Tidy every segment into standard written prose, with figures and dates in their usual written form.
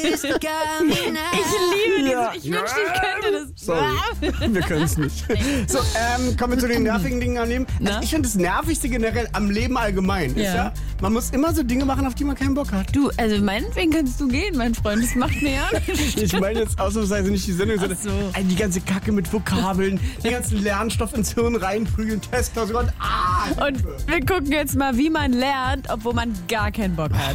Ich liebe das. Ich wünschte, ich könnte das. Sorry, wir können es nicht. So, kommen wir zu den nervigen Dingen am Leben. Also ich finde, das Nervigste generell am Leben allgemein ist ja, man muss immer so Dinge machen, auf die man keinen Bock hat. Du, also meinetwegen kannst du gehen, mein Freund. Das macht mir ja nichts. Ich meine jetzt ausnahmsweise nicht die Sendung, sondern die ganze Kacke mit Vokabeln, den ganzen Lernstoff ins Hirn reinprügeln, Testklausur und Und wir gucken jetzt mal, wie man lernt, obwohl man gar keinen Bock hat.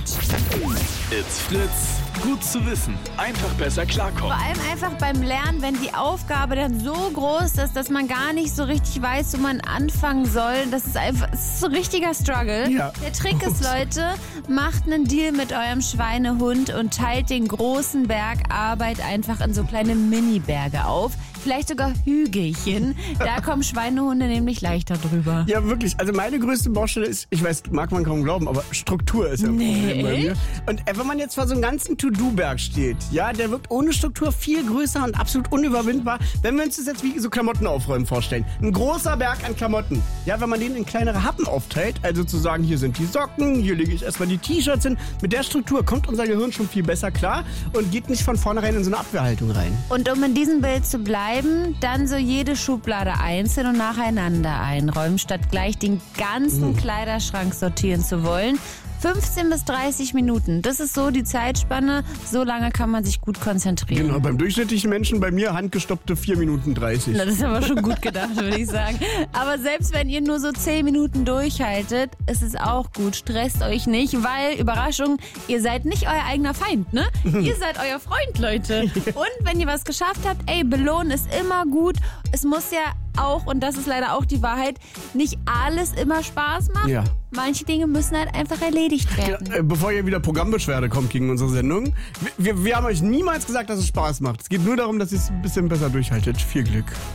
It's Fritz. Gut zu wissen. Einfach besser klarkommen. Vor allem einfach beim Lernen, wenn die Aufgabe dann so groß ist, dass man gar nicht so richtig weiß, wo man anfangen soll. Das ist so ein richtiger Struggle. Ja. Der Trick ist, Leute, macht einen Deal mit eurem Schweinehund und teilt den großen Berg Arbeit einfach in so kleine Mini-Berge auf. Vielleicht sogar Hügelchen. Da kommen Schweinehunde nämlich leichter drüber. Ja, wirklich. Also meine größte Baustelle ist, ich weiß, mag man kaum glauben, aber Struktur ist ja ein Problem bei mir. Und wenn man jetzt vor so einem ganzen To-Do-Berg steht, ja, der wirkt ohne Struktur viel größer und absolut unüberwindbar. Wenn wir uns das jetzt wie so Klamotten aufräumen vorstellen. Ein großer Berg an Klamotten. Ja, wenn man den in kleinere Happen aufteilt, also zu sagen, hier sind die Socken, hier lege ich erstmal die T-Shirts hin. Mit der Struktur kommt unser Gehirn schon viel besser klar und geht nicht von vornherein in so eine Abwehrhaltung rein. Und um in diesem Bild zu bleiben, dann so jede Schublade einzeln und nacheinander einräumen, statt gleich den ganzen Kleiderschrank sortieren zu wollen. 15 bis 30 Minuten, das ist so die Zeitspanne, so lange kann man sich gut konzentrieren. Genau, beim durchschnittlichen Menschen bei mir handgestoppte 4 Minuten 30. Na, das ist aber schon gut gedacht, würde ich sagen. Aber selbst wenn ihr nur so 10 Minuten durchhaltet, ist es auch gut. Stresst euch nicht, weil, Überraschung, ihr seid nicht euer eigener Feind, ne? Ihr seid euer Freund, Leute. Und wenn ihr was geschafft habt, belohnen ist immer gut. Es muss ja auch, und das ist leider auch die Wahrheit, nicht alles immer Spaß machen. Ja. Manche Dinge müssen halt einfach erledigt werden. Ja, bevor hier wieder Programmbeschwerde kommt gegen unsere Sendung, wir haben euch niemals gesagt, dass es Spaß macht. Es geht nur darum, dass ihr es ein bisschen besser durchhaltet. Viel Glück.